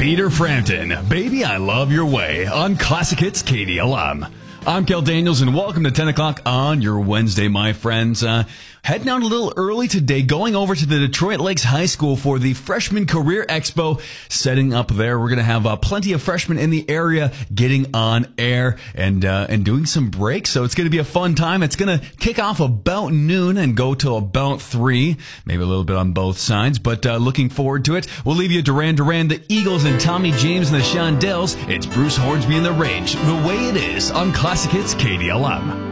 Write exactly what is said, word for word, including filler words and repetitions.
Peter Frampton, Baby I Love Your Way on Classic Hits K D L M. I'm Kel Daniels, and welcome to ten o'clock on your Wednesday, my friends. Uh, heading out a little early today, going over to the Detroit Lakes High School for the Freshman Career Expo. Setting up there, we're going to have uh, plenty of freshmen in the area getting on air and uh, and doing some breaks. So it's going to be a fun time. It's going to kick off about noon and go till about three, maybe a little bit on both sides, but uh, looking forward to it. We'll leave you Duran Duran, the Eagles, and Tommy James and the Shondells. It's Bruce Hornsby and the Rage, The Way It Is on Classic Hits K D L M.